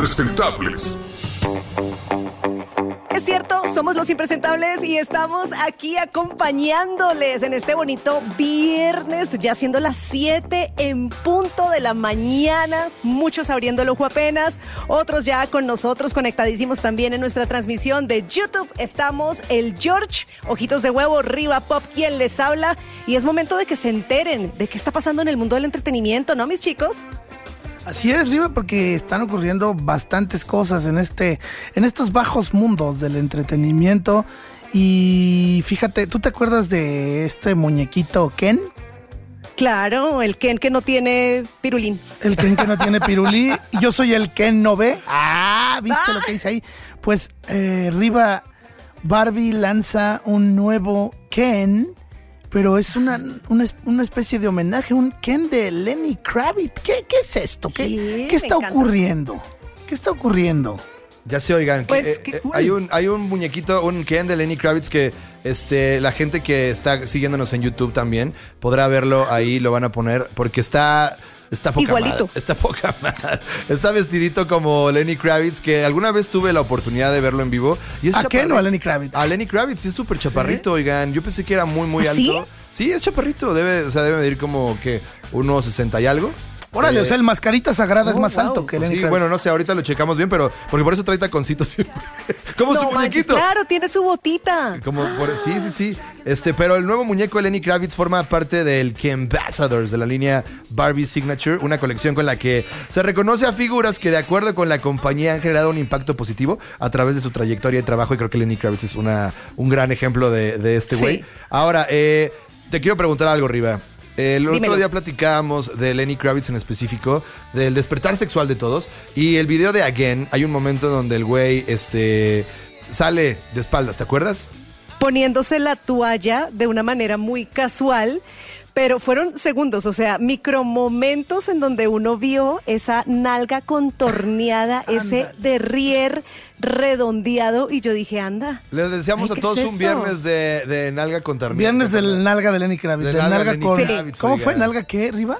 impresentables. Es cierto, somos los impresentables y estamos aquí acompañándoles en este bonito viernes, ya siendo las 7 en punto de la mañana, muchos abriendo el ojo apenas, otros ya con nosotros conectadísimos también en nuestra transmisión de YouTube. Estamos el George, Ojitos de Huevo, Riva Pop, quien les habla, y es momento de que se enteren de qué está pasando en el mundo del entretenimiento, ¿no, mis chicos? Así es, Riva, porque están ocurriendo bastantes cosas en estos bajos mundos del entretenimiento. Y fíjate, ¿tú te acuerdas de este muñequito Ken? Claro, el Ken que no tiene pirulín. El Ken que no tiene pirulí. Y yo soy el Ken no ve. ¿Viste lo que dice ahí? Pues, Riva, Barbie lanza un nuevo Ken, pero es una especie de homenaje, un Ken de Lenny Kravitz. ¿Qué es esto? ¿Qué está ocurriendo? ¿Qué está ocurriendo? Ya se oigan, pues, cool. hay un muñequito, un Ken de Lenny Kravitz que la gente que está siguiéndonos en YouTube también podrá verlo ahí, lo van a poner porque está poca igualito. Madre, está poca madre. Está vestidito como Lenny Kravitz, que alguna vez tuve la oportunidad de verlo en vivo. Y es ¿A Ken o a Lenny Kravitz? A Lenny Kravitz, es súper chaparrito, ¿sí? Oigan. Yo pensé que era muy, muy alto. Sí, es chaparrito. Debe medir como que unos 60 y algo. Órale, o sea, el mascarita sagrada es más alto que Lenny Kravitz. Sí, bueno, no sé, ahorita lo checamos bien, pero porque por eso trae taconcitos siempre. Como su muñequito. Claro, tiene su botita. Sí. Pero el nuevo muñeco de Lenny Kravitz forma parte del Kenbassadors de la línea Barbie Signature, una colección con la que se reconoce a figuras que de acuerdo con la compañía han generado un impacto positivo a través de su trayectoria de trabajo, y creo que Lenny Kravitz es un gran ejemplo de este güey. Sí. Ahora, te quiero preguntar algo, Riva. Dímelo. Otro día platicábamos de Lenny Kravitz en específico, del despertar sexual de todos, y el video de Again, hay un momento donde el güey sale de espaldas, ¿te acuerdas? Poniéndose la toalla de una manera muy casual, pero fueron segundos, o sea, micromomentos en donde uno vio esa nalga contorneada, ese derrier redondeado, y yo dije, anda. Les deseamos a todos un viernes de nalga contorneada. Viernes del nalga de Lenny Kravitz. De nalga con Kravitz, ¿Cómo oiga. fue? ¿Nalga qué, Riva?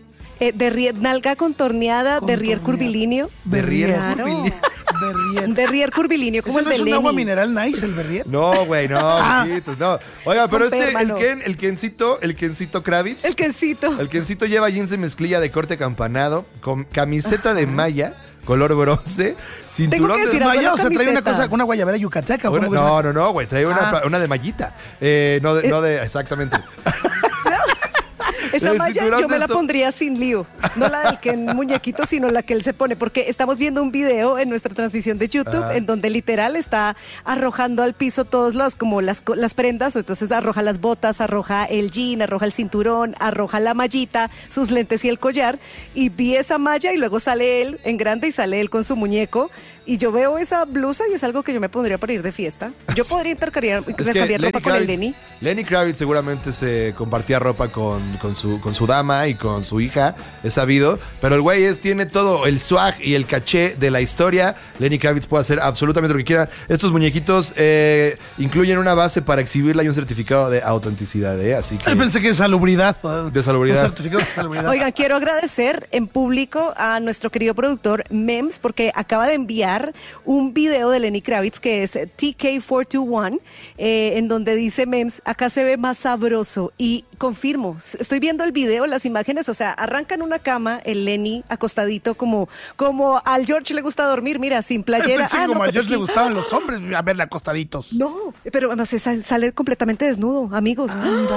Nalga contorneada, derrier curvilíneo. Derrier Claro. curvilíneo. Derrier curvilíneo, como ¿Eso no el es de un Lenny. agua mineral nice, el Berrier? No, güey, no, chiquitos, no. Oiga, pero Hermano. el Kencito Kravitz. El Kencito. El Kencito lleva jeans de mezclilla de corte campanado, con camiseta de malla, color bronce, cinturón que de decir, ¿Maya? O sea, trae una camiseta. cosa, una guayabera yucateca. ¿O cómo No, güey, trae una de mallita. No de, exactamente. Esa El malla cinturón yo de me la esto. pondría sin lío. No la del que muñequito, sino la que él se pone. Porque estamos viendo un video en nuestra transmisión de YouTube en donde literal está arrojando al piso todos como las prendas. Entonces arroja las botas, arroja el jean, arroja el cinturón, arroja la mallita, sus lentes y el collar. Y vi esa malla y luego sale él en grande y sale él con su muñeco. Y yo veo esa blusa y es algo que yo me pondría para ir de fiesta. Yo podría intercambiar ropa con el Lenny. Lenny Kravitz seguramente se compartía ropa con su dama y con su hija, es sabido, pero el güey tiene todo el swag y el caché de la historia. Lenny Kravitz puede hacer absolutamente lo que quiera. Estos muñequitos incluyen una base para exhibirla y un certificado de autenticidad, así que... Yo pensé que es salubridad. De salubridad. Un certificado de salubridad. Oigan, quiero agradecer en público a nuestro querido productor Mems, porque acaba de enviar un video de Lenny Kravitz que es TK421, en donde dice Mems, acá se ve más sabroso, y confirmo, estoy viendo el video, las imágenes, o sea, arranca en una cama el Lenny acostadito como al George le gusta dormir, mira, sin playera. Pensé que como a pero George le sí. gustaban los hombres a verle acostaditos. No, pero además sale completamente desnudo, amigos.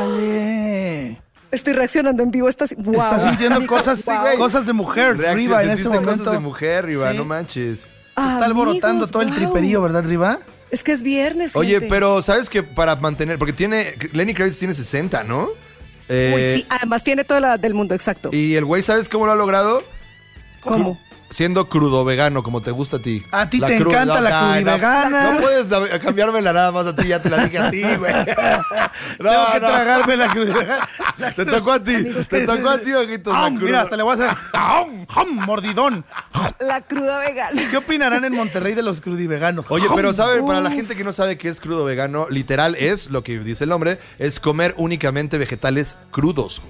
Ándale. Estoy reaccionando en vivo. Wow. Estás sintiendo Amigos, cosas, wow. cosas de mujer, Riva, en este momento. cosas de mujer, Riva, Sí. no manches. Se está alborotando Amigos, todo el wow. triperío, ¿verdad, Riva? Es que es viernes, Oye, gente. pero ¿sabes que para mantener? Porque Lenny Kravitz tiene 60, ¿no? Uy, sí, además tiene toda la edad del mundo, exacto. Y el güey, ¿sabes cómo lo ha logrado? ¿Cómo? Siendo crudo vegano, como te gusta a ti. A ti te encanta la crudivegana. No puedes cambiármela nada más a ti, ya te la dije a ti, güey. Tengo que tragarme la crudivegana. Te tocó a ti, te tocó a ti, ojitos. Mira, hasta le voy a hacer mordidón. La cruda vegana. ¿Qué opinarán en Monterrey de los crudiveganos? Oye, pero ¿sabe? Para la gente que no sabe qué es crudo vegano, literal es, lo que dice el nombre, es comer únicamente vegetales crudos, güey.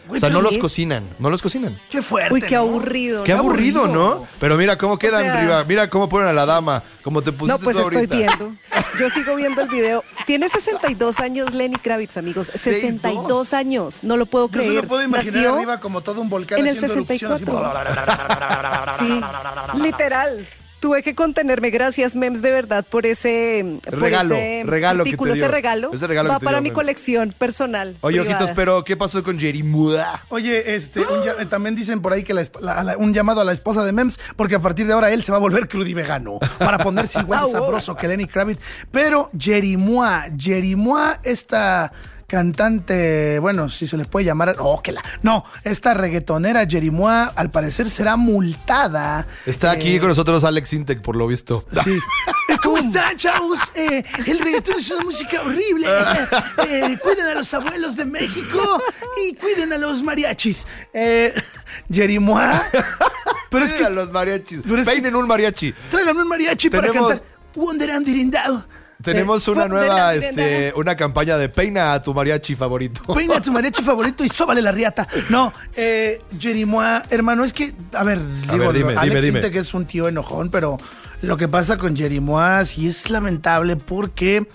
Güey, O sea, no pero los sí. cocinan, no los cocinan. Qué fuerte. Uy, qué ¿no? aburrido. Qué ¿no? aburrido, ¿no? Pero mira cómo quedan sea- arriba. Mira cómo ponen a la dama. Como te No, pusiste pues tú estoy ahorita. viendo. Yo sigo viendo el video. Tiene 62 años Lenny Kravitz, amigos. 62 años. No lo puedo Yo creer. solo puedo imaginar Nació arriba como todo un volcán en el haciendo erupción. Así, 64. Sí, literal. Tuve que contenerme. Gracias, Mems, de verdad, por ese Regalo que te artículo, dio. ese regalo. Ese regalo va que te para dio, mi Mems. colección personal. Oye, privada. ojitos, pero ¿qué pasó con Jerry Muda? Oye, también dicen por ahí que un llamado a la esposa de Mems, porque a partir de ahora él se va a volver crudivegano para ponerse igual de sabroso que Lenny Kravitz. Pero Jerimois, esta cantante, bueno, si se le puede llamar, esta reggaetonera Jerimois, al parecer será multada. Está aquí con nosotros Alex Intec, por lo visto. Sí. ¿Cómo están, chavos? El reggaetón es una música horrible. Cuiden a los abuelos de México y cuiden a los mariachis. Jerimois. Pero es que A los mariachis. pero es que- Peinen un mariachi. tráiganme un mariachi para Tenemos- cantar Wonder and Dirindao. Tenemos una de nueva, la- una campaña de peina a tu mariachi favorito. Peina a tu mariachi favorito y sóbale la riata. No, Jerimois, hermano, es que, a ver, dime, Alex dime. Intec es un tío enojón, pero lo que pasa con Jerimois sí es lamentable porque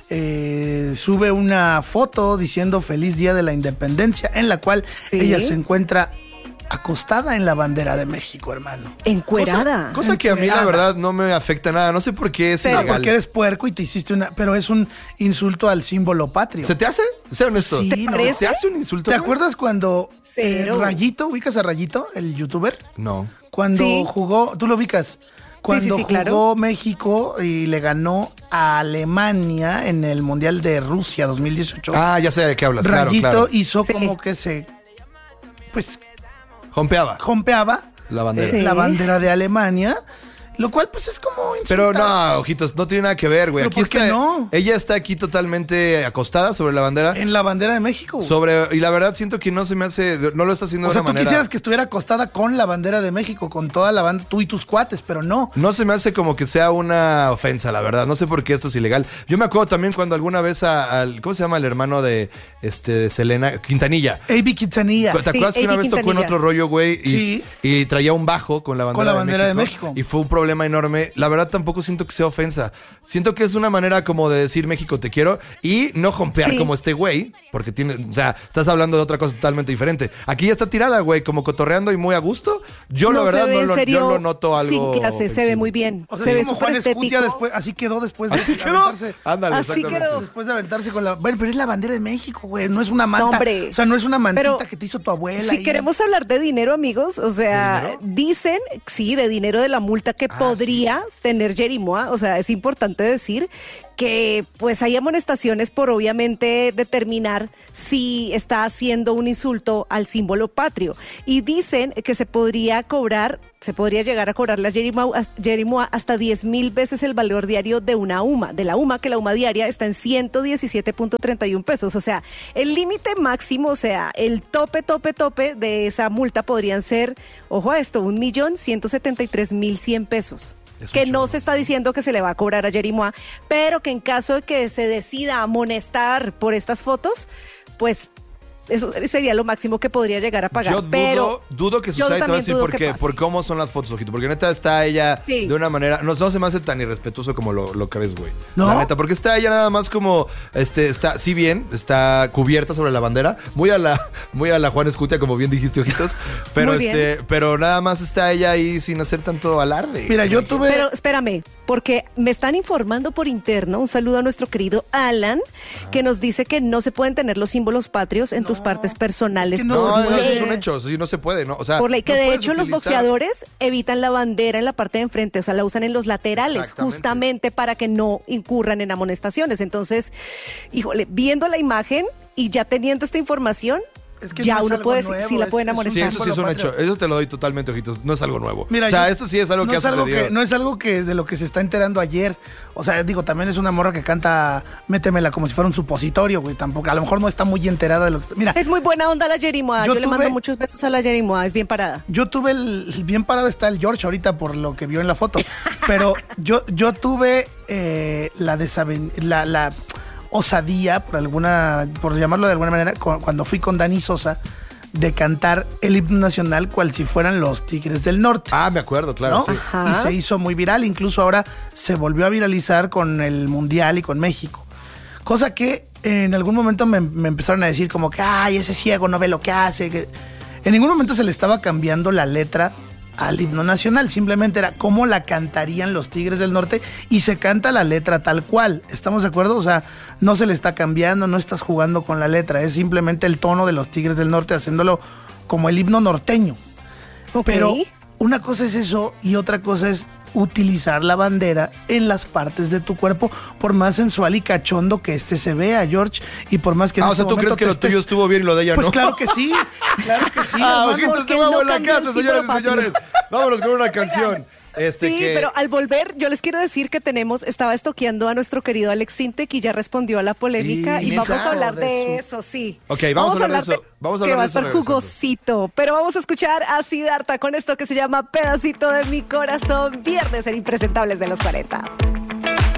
sube una foto diciendo Feliz Día de la Independencia, en la cual Sí. ella se encuentra acostada en la bandera de México, hermano. Encuerada. Cosa que a mí la Encuerada. verdad no me afecta nada. No sé por qué es Sí. No, ilegal. porque eres puerco y te hiciste pero es un insulto al símbolo patrio. ¿Se te hace? Sé honesto. Sí, ¿Se ¿no? te hace un insulto? ¿Te güey? acuerdas cuando Cero. Rayito, ubicas a Rayito, el youtuber? No. Cuando Sí. jugó, tú lo ubicas, cuando sí, claro. jugó México y le ganó a Alemania en el Mundial de Rusia 2018. Ah, ya sé de qué hablas. Claro, Rayito claro. hizo Sí. como que pues Jompeaba jompeaba la bandera. Sí. la bandera de Alemania, lo cual pues es como Pero insultar. no, ojitos, no tiene nada que ver, güey. ¿Pero Aquí por qué está. no? Ella está aquí totalmente acostada sobre la bandera. En la bandera de México. Y la verdad siento que no se me hace. No lo está haciendo O de sea, una tú manera. quisieras que estuviera acostada con la bandera de México, con toda la banda, tú y tus cuates, pero no. No se me hace como que sea una ofensa, la verdad. No sé por qué esto es ilegal. Yo me acuerdo también cuando alguna vez al. ¿Cómo se llama el hermano de Selena? Quintanilla. A.B. Quintanilla. ¿Te acuerdas que una A.B. vez tocó en Quintanilla. otro rollo, güey? Sí. Y traía un bajo con la bandera, de México. Y fue un problema enorme. La verdad tampoco siento que sea ofensa. Siento que es una manera como de decir México te quiero y no jompear Sí. como este güey, porque o sea, estás hablando de otra cosa totalmente diferente. Aquí ya está tirada, güey, como cotorreando y muy a gusto. Yo la No verdad se ve, no en lo, serio, yo lo noto algo. sin clase, se ve ofensivo. muy bien. O sea, se es ve como súper Juan Escutia estético. después, así quedó después de Así quedó. aventarse. Ándale, Así exactamente. quedó. Después de aventarse con la... Bueno, pero es la bandera de México, güey. No es una manta. No, hombre. O sea, no es una mantita Pero que te hizo tu abuela. Si y- queremos hablar de dinero, amigos, o sea, ¿De dinero? dicen, sí, de dinero de la multa que podría tener Jerimois, o sea, es importante decir que pues hay amonestaciones por obviamente determinar si está haciendo un insulto al símbolo patrio. Y dicen que se podría llegar a cobrarle a Jerimois hasta 10,000 veces el valor diario de una UMA, de la UMA, que la UMA diaria está en 117.31 pesos. O sea, el límite máximo, o sea, el tope de esa multa podrían ser, ojo a esto, 1,173,100 pesos. Es un Que no chorro. se está diciendo que se le va a cobrar a Jerimois, pero que en caso de que se decida amonestar por estas fotos, pues eso sería lo máximo que podría llegar a pagar. Yo pero dudo que yo suceda y te voy a también decir dudo por que qué, pase. por cómo son las fotos, ojito. Porque neta está ella Sí. de una manera. No se me hace tan irrespetuoso como lo crees, güey. ¿No? La neta, porque está ella nada más como. Está, sí bien, está cubierta sobre la bandera. Muy a la Juan Escutia, como bien dijiste, ojitos. Pero Muy bien. pero nada más está ella ahí sin hacer tanto alarde. Mira, yo tuve... Pero espérame, porque me están informando por interno, un saludo a nuestro querido Alan, que nos dice que no se pueden tener los símbolos patrios en tus partes personales. es que no No, se eso puede. es un hecho, eso sí no se puede, ¿no? O sea, Por ley, que no de puedes hecho los utilizar- boxeadores evitan la bandera en la parte de enfrente, o sea, la usan en los laterales, Exactamente. justamente para que no incurran en amonestaciones. Entonces, híjole, viendo la imagen y ya teniendo esta información, Es que ya no es uno algo puede decir nuevo, si la es- pueden es un Sí, amonestar. eso sí es un patrio. hecho. Eso te lo doy totalmente, ojitos. No es algo nuevo. Mira, o sea, yo- esto sí es algo no que ha es algo sucedido. no es algo que de lo que se está enterando ayer. O sea, digo, también es una morra que canta Métemela como si fuera un supositorio, güey. Tampoco, a lo mejor no está muy enterada de lo que... Mira, Es muy buena onda la Jerimois. Yo Yo le tuve- mando muchos besos a la Jerimois, es bien parada. yo tuve bien parado está el George ahorita por lo que vio en la foto. Pero yo tuve la osadía, por llamarlo de alguna manera, cuando fui con Dani Sosa, de cantar el himno nacional cual si fueran los Tigres del Norte. Ah, me acuerdo, claro, ¿no? sí. Ajá. Y se hizo muy viral, incluso ahora se volvió a viralizar con el Mundial y con México. Cosa que en algún momento me empezaron a decir como que, ay, ese ciego no ve lo que hace. Que en ningún momento se le estaba cambiando la letra al himno nacional, simplemente era cómo la cantarían los Tigres del Norte y se canta la letra tal cual, ¿estamos de acuerdo? O sea, no se le está cambiando, no estás jugando con la letra, es simplemente el tono de los Tigres del Norte haciéndolo como el himno norteño. Ok. Pero una cosa es eso y otra cosa es utilizar la bandera en las partes de tu cuerpo, por más sensual y cachondo que se vea, George, y por más que en o ese sea, ¿tú crees momento que te lo tuyo estuvo bien y lo de ella Pues no? claro que sí, hermano. Ojitos porque de huevo no en la cambió casa, el señores y tipo de señores. Vámonos con una canción. Sí, pero al volver, yo les quiero decir que estaba estoqueando a nuestro querido Alex Sintek y ya respondió a la polémica y vamos a hablar de eso, sí. Ok, vamos a hablar de eso. Vamos a que hablar va de a eso estar regresando. jugosito. Pero vamos a escuchar a Siddhartha con esto que se llama Pedacito de mi corazón, viernes en Impresentables de los 40.